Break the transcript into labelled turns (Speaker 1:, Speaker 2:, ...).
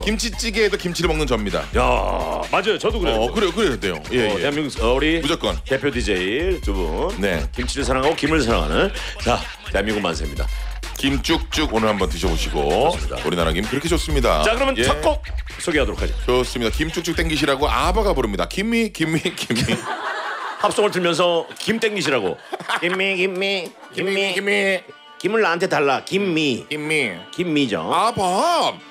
Speaker 1: 김치찌개에도 김치를 먹는 접니다.
Speaker 2: 야, 맞아요. 저도 그래요.
Speaker 1: 그래요. 예.
Speaker 2: 대한민국 우리
Speaker 1: 무조건
Speaker 2: 대표 DJ 두 분.
Speaker 1: 네.
Speaker 2: 김치를 사랑하고 김을 사랑하는 자, 대한민국 만세입니다.
Speaker 1: 김쭉쭉 오늘 한번 드셔보시고
Speaker 2: 좋습니다.
Speaker 1: 우리나라 김 그렇게 좋습니다.
Speaker 2: 자, 그러면
Speaker 1: 예.
Speaker 2: 첫 곡 소개하도록 하죠.
Speaker 1: 좋습니다. 김쭉쭉 땡기시라고 아바가 부릅니다. 김미.
Speaker 2: 합성을 들면서 김 땡기시라고. 김미. 김을 나한테 달라. 김미죠.
Speaker 1: 아바.